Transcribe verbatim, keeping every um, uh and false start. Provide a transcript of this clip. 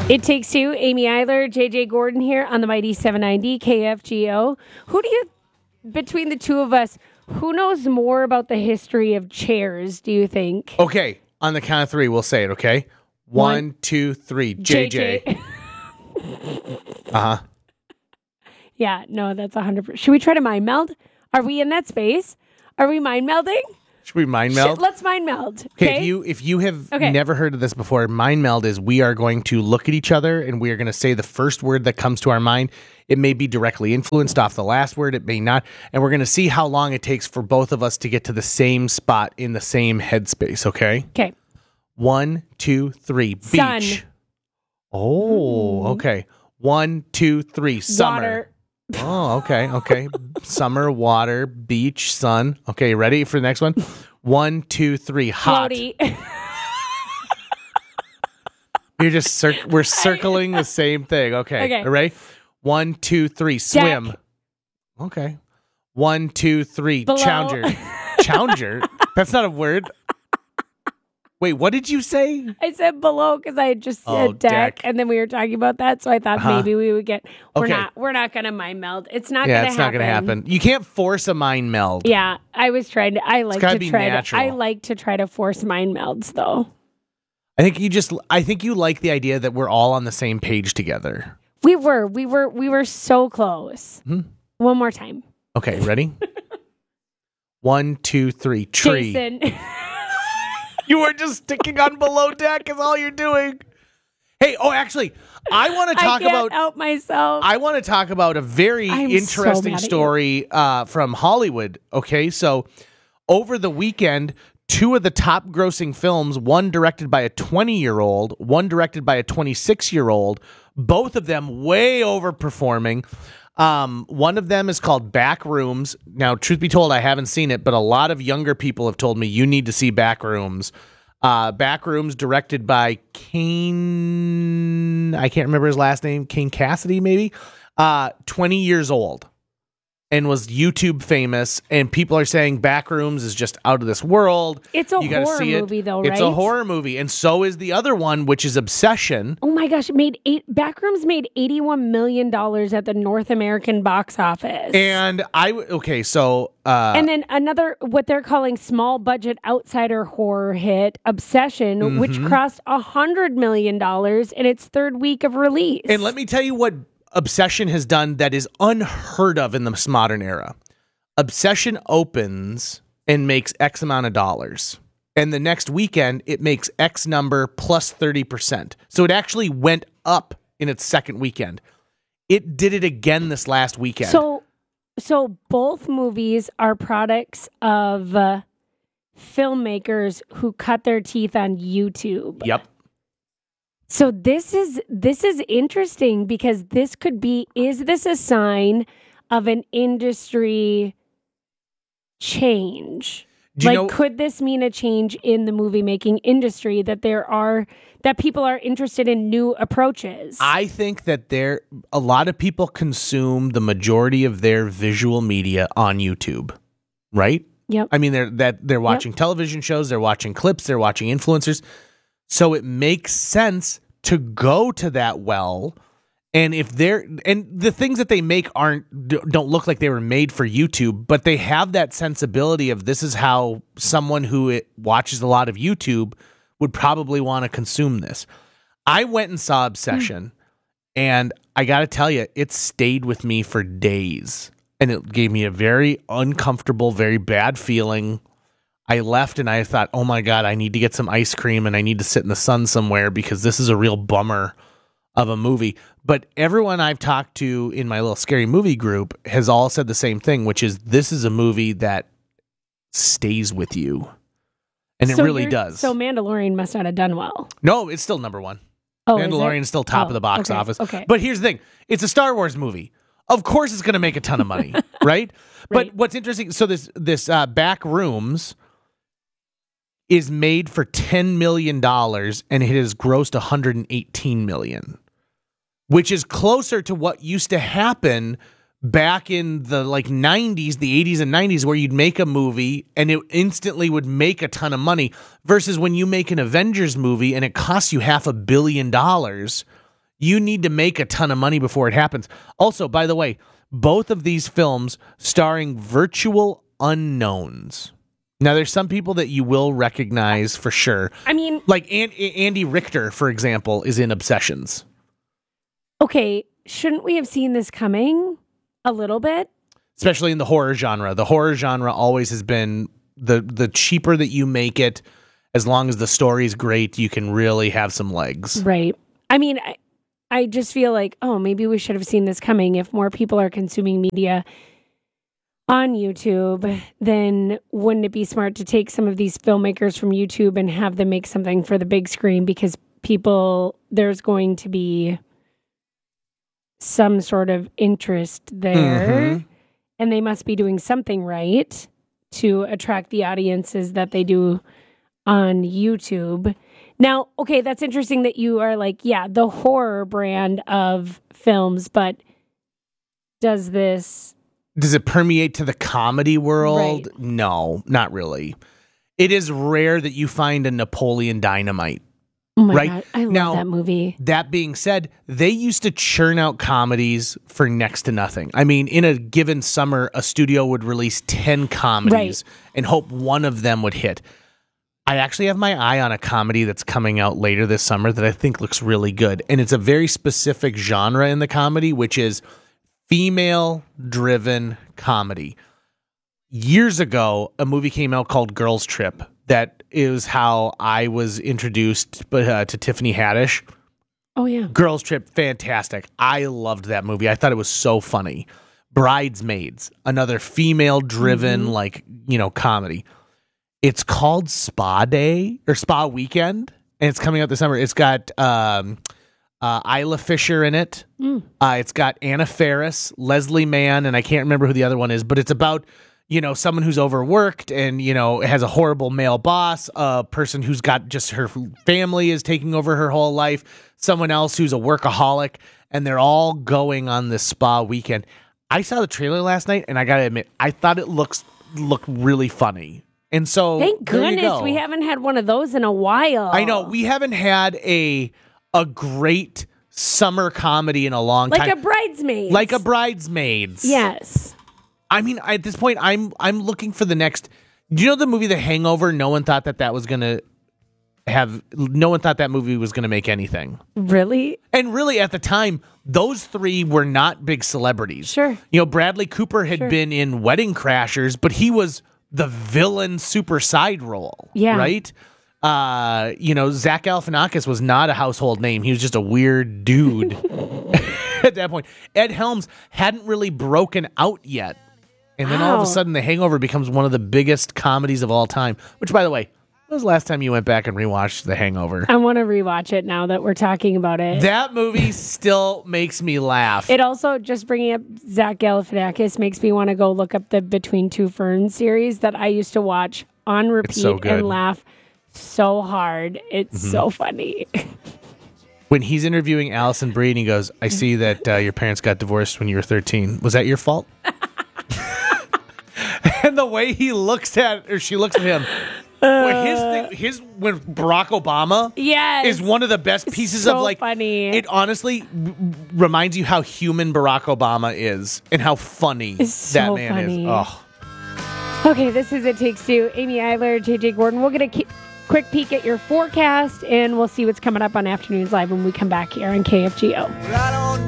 It Takes Two, Amy Eiler, J J Gordon here on the Mighty seven ninety K F G O. Who do you, between the two of us, who knows more about the history of chairs, do you think? Okay, on the count of three, we'll say it, okay? One, One two, three. J J. J J. uh-huh. Yeah, no, that's one hundred percent. Should we try to mind meld? Are we in that space? Are we mind melding? Should we mind meld? Shit, let's mind meld. Okay, Okay. if you if you have Okay. never heard of this before, mind meld is we are going to look at each other and we are going to say the first word that comes to our mind. It may be directly influenced off the last word, it may not, and we're going to see how long it takes for both of us to get to the same spot in the same headspace, okay? Okay. One, two, three. Beach. Sun. Oh, okay. One, two, three. Summer. Water. Oh, okay, okay. Summer, water, beach, sun. Okay, ready for the next one? One, two, three. Hot. Floaty. You're just cir- we're circling the same thing. Okay. Okay. Ready? One, two, three. Swim. Deck. Okay. One, two, three. Below. Challenger. Challenger. That's not a word. Wait, what did you say? I said below because I had just said Oh, deck, deck. and then we were talking about that, so I thought Uh-huh. maybe we would get. We're Okay. not. We're not gonna mind meld. It's not Yeah, gonna it's happen. not going to happen. You can't force a mind meld. Yeah, I was trying to. I like gotta to be try. To, natural. I like to try to force mind melds, though. I think you just I think you like the idea that we're all on the same page together. We were. We were. We were so close. Hmm. One more time. Okay, ready? One, two, three. Tree. Jason. You are just sticking on below deck is all you're doing. Hey, oh, actually, I want to I talk can't about help myself. I want to talk about a very I'm so interesting mad at you. story uh, from Hollywood. Okay, so over the weekend, two of the top grossing films, one directed by a twenty-year-old, one directed by a twenty-six-year-old, both of them way overperforming. Um, one of them is called Backrooms. Now, truth be told, I haven't seen it, but a lot of younger people have told me you need to see Backrooms. Uh, Backrooms, directed by Kane. I can't remember his last name. Kane Cassidy, maybe. Uh, twenty years old, and was YouTube famous. And people are saying Backrooms is just out of this world. It's a You gotta horror see it. movie, though, It's a right? horror movie, and so is the other one, which is Obsession. Oh my gosh! It made eight. Backrooms made eighty-one million dollars at the North American box office. And I okay, so uh, And then another, what they're calling small budget outsider horror hit, Obsession, Mm-hmm. which crossed one hundred million dollars in its third week of release. And let me tell you what Obsession has done that is unheard of in this modern era. Obsession opens and makes X amount of dollars. And the next weekend, it makes X number plus thirty percent. So it actually went up in its second weekend. It did it again this last weekend. So, so both movies are products of uh, filmmakers who cut their teeth on YouTube. Yep. So this is this is interesting because this could be, is this a sign of an industry change? Do you like, know- could this mean a change in the movie making industry, that there are, that people are interested in new approaches? I think that there a lot of people consume the majority of their visual media on YouTube, right? Yep. I mean, they're that they're watching television shows, they're watching clips, they're watching influencers. So it makes sense to go to that well. And if they're and the things that they make aren't don't look like they were made for YouTube, but they have that sensibility of this is how someone who it watches a lot of YouTube would probably want to consume this. I went and saw Obsession, and I got to tell you, it stayed with me for days, and it gave me a very uncomfortable, very bad feeling. I left and I thought, oh my God, I need to get some ice cream and I need to sit in the sun somewhere because this is a real bummer of a movie. But everyone I've talked to in my little scary movie group has all said the same thing, which is this is a movie that stays with you. And So it really you're- does. So Mandalorian must not have done well. No, it's still number one. Oh, is it? Mandalorian's still top Oh, of the box okay, office. okay. But here's the thing. It's a Star Wars movie. Of course it's going to make a ton of money, right? But Right. what's interesting, so this this uh, Backrooms is made for ten million dollars and it has grossed one hundred eighteen million dollars, which is closer to what used to happen back in the like nineties, the eighties and nineties, where you'd make a movie and it instantly would make a ton of money versus when you make an Avengers movie and it costs you half a billion dollars, You need to make a ton of money before it happens. Also, by the way, both of these films starring virtual unknowns. Now, there's some people that you will recognize for sure. I mean, like An- Andy Richter, for example, is in Obsessions. Okay, shouldn't we have seen this coming a little bit? Especially in the horror genre. The horror genre always has been the the cheaper that you make it, as long as the story's great, you can really have some legs. Right. I mean, I, I just feel like, oh, maybe we should have seen this coming. If more people are consuming media on YouTube, then wouldn't it be smart to take some of these filmmakers from YouTube and have them make something for the big screen? Because people, there's going to be some sort of interest there, mm-hmm. and they must be doing something right to attract the audiences that they do on YouTube. Now, okay, that's interesting that you are like, yeah, the horror brand of films, but does this... Does it permeate to the comedy world? Right. No, not really. It is rare that you find a Napoleon Dynamite. Oh my right? God, I love now, that movie. That being said, they used to churn out comedies for next to nothing. I mean, in a given summer, a studio would release ten comedies right. and hope one of them would hit. I actually have my eye on a comedy that's coming out later this summer that I think looks really good. And it's a very specific genre in the comedy, which is female-driven comedy. Years ago, a movie came out called Girls Trip. That is how I was introduced uh, to Tiffany Haddish. Oh, yeah. Girls Trip, fantastic. I loved that movie. I thought it was so funny. Bridesmaids, another female-driven, mm-hmm. like, you know, comedy. It's called Spa Day or Spa Weekend, and it's coming out this summer. It's got um, uh, Isla Fisher in it. Mm. Uh, it's got Anna Faris, Leslie Mann, and I can't remember who the other one is, but it's about... you know, someone who's overworked and, you know, has a horrible male boss, a person who's got just her family is taking over her whole life, someone else who's a workaholic, and they're all going on this spa weekend. I saw the trailer last night, and I got to admit, I thought it looks looked really funny. And so, thank goodness go. we haven't had one of those in a while. I know, we haven't had a a great summer comedy in a long like time. Like a Bridesmaids. Like a Bridesmaids. Yes. I mean, at this point, I'm I'm looking for the next. Do you know the movie The Hangover? No one thought that that was gonna have. No one thought that movie was gonna make anything. Really? And really, at the time, those three were not big celebrities. Sure. You know, Bradley Cooper had sure. been in Wedding Crashers, but he was the villain super side role. Yeah. Right. Uh, you know, Zach Galifianakis was not a household name. He was just a weird dude at that point. Ed Helms hadn't really broken out yet. And then wow. all of a sudden, The Hangover becomes one of the biggest comedies of all time. Which, by the way, when was the last time you went back and rewatched The Hangover? I want to rewatch it now that we're talking about it. That movie still makes me laugh. It also, just bringing up Zach Galifianakis, makes me want to go look up the Between Two Ferns series that I used to watch on repeat so and laugh so hard. It's mm-hmm. so funny. When he's interviewing Alison Brie and he goes, I see that uh, your parents got divorced when you were thirteen. Was that your fault? And the way he looks at, or she looks at him, uh, well, his thing, his when Barack Obama, yes, is one of the best pieces so of like. Funny. It honestly r- reminds you how human Barack Obama is and how funny it's that so man funny. is. Oh. Okay, this is It Takes Two. Amy Eiler, J J Gordon. We'll get a ki- quick peek at your forecast, and we'll see what's coming up on Afternoons Live when we come back here on K F G O.